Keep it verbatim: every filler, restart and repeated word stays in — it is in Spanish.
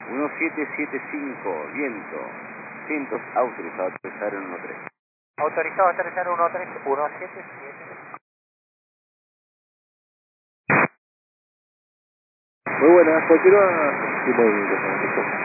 uno siete siete cinco, viento. Vientos autorizados a aterrizar en uno tres. Autorizado a aterrizar uno tres uno siete siete. Muy buenas, continúa. Sí, muy bien,